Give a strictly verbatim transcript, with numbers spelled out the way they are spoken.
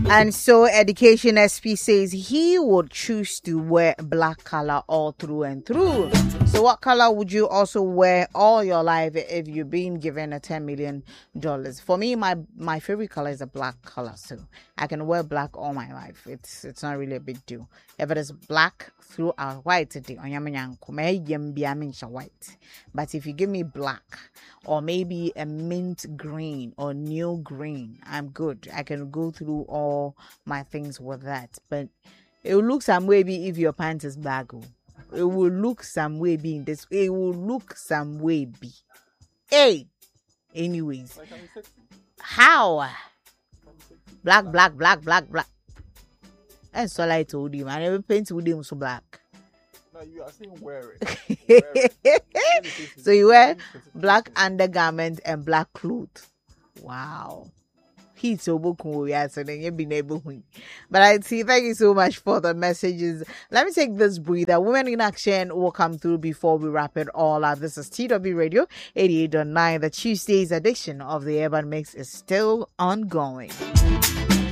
And so Education S P says he would choose to wear black color all through and through. So what color would you also wear all your life if you've been given a ten million dollars? For me, my my favorite color is a black color. So I can wear black all my life. It's it's not really a big deal. If it is black throughout white today, white. But if you give me black or maybe a mint green or new green, I'm good. I can go through all my things with that. But it will look some way be if your pants is baggy. It will look some way be in this. It will look some way be. Hey, anyways, how black, black, black, black, black. And so I told him, I never paint with him so black. No, you are saying wear it. Wear it. So you wear black undergarment and black clothes. Wow. He's so boku yes, and you've been able to. But I see, thank you so much for the messages. Let me take this breather. Women in Action will come through before we wrap it all up. This is T W Radio eighty-eight point nine. The Tuesday's edition of the Urban Mix is still ongoing.